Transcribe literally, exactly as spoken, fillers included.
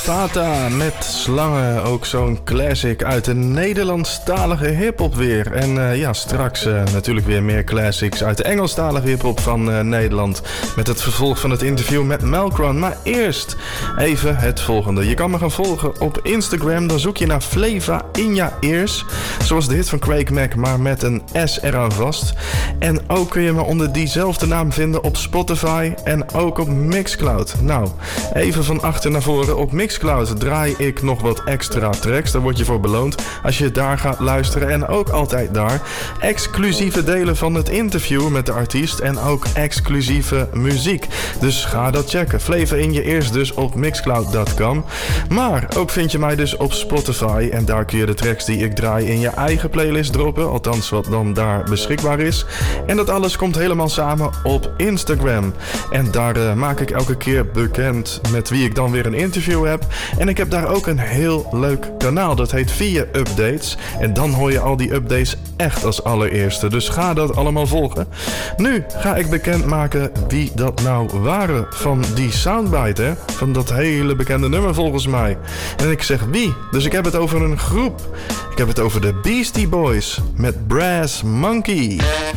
Fata met Slangen, ook zo'n classic uit de Nederlandstalige hiphop weer. En uh, ja, straks uh, natuurlijk weer meer classics uit de Engelstalige hiphop van uh, Nederland. Met het vervolg van het interview met Melkron. Maar eerst even het volgende. Je kan me gaan volgen op Instagram. Dan zoek je naar Flava in je ears. Zoals de hit van Craig Mack, maar met een S eraan vast. En ook kun je me onder diezelfde naam vinden op Spotify en ook op Mixcloud. Nou, even van achter naar voren. Op Mixcloud draai ik nog wat extra tracks. Daar word je voor beloond als je daar gaat luisteren. En ook altijd daar exclusieve delen van het interview met de artiest en ook exclusieve muziek. Dus ga dat checken. Flava in je ears dus op mixcloud punt com. Maar ook vind je mij dus op Spotify en daar kun je de tracks die ik draai in je eigen playlist droppen. Althans wat dan daar beschikbaar is. En dat alles komt helemaal samen op Instagram. En daar uh, maak ik elke keer bekend met wie ik dan weer een interview heb. En ik heb daar ook een heel leuk kanaal. Dat heet Via Updates. En dan hoor je al die updates echt als allereerste. Dus ga dat allemaal volgen. Nu ga ik bekendmaken wie dat nou waren van die soundbite, hè? Van dat hele bekende nummer volgens mij. En ik zeg wie? Dus ik heb het over een groep. Ik heb het over de Beastie Boys met Brass Monkey.